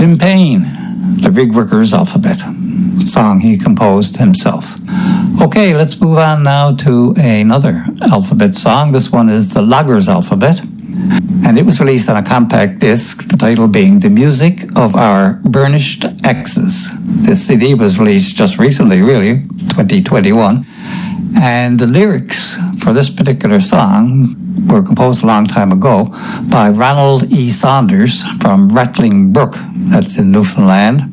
Jim Payne, The Rig Workers Alphabet, song he composed himself. Okay, let's move on now to another alphabet song. This one is the Loggers Alphabet, and it was released on a compact disc, the title being The Music of Our Burnished Exes. This CD was released just recently, really, 2021, and the lyrics for this particular song were composed a long time ago by Ronald E. Saunders from Rattling Brook, that's in Newfoundland,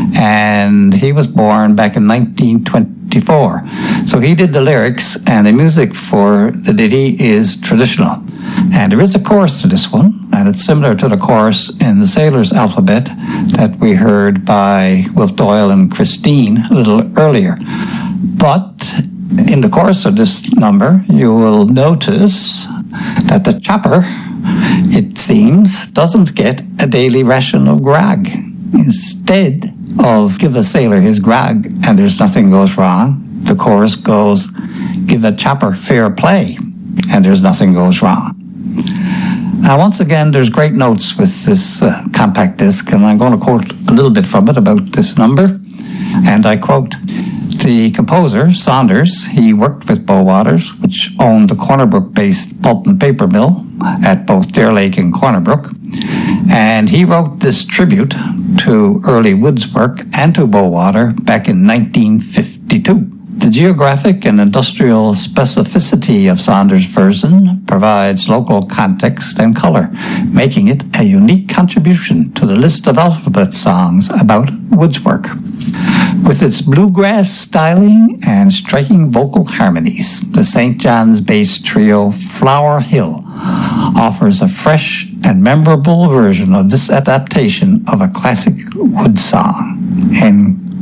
and he was born back in 1924. So he did the lyrics, and the music for the ditty is traditional. And there is a chorus to this one, and it's similar to the chorus in the Sailor's Alphabet that we heard by Wilf Doyle and Christine a little earlier. But in the course of this number, you will notice that the chopper, it seems, doesn't get a daily ration of grog. Instead of give a sailor his grog and there's nothing goes wrong, the chorus goes, give a chopper fair play and there's nothing goes wrong. Now, once again, there's great notes with this compact disc, and I'm going to quote a little bit from it about this number. And I quote, the composer, Saunders, he worked with Bow Waters, which owned the Corner Brook-based pulp and paper mill at both Deer Lake and Corner Brook. And he wrote this tribute to early Woods work and to Bowater back in 1952. The geographic and industrial specificity of Saunders' version provides local context and color, making it a unique contribution to the list of alphabet songs about Woods work. With its bluegrass styling and striking vocal harmonies, the St. John's bass trio Flower Hill offers a fresh and memorable version of this adaptation of a classic Woods song. End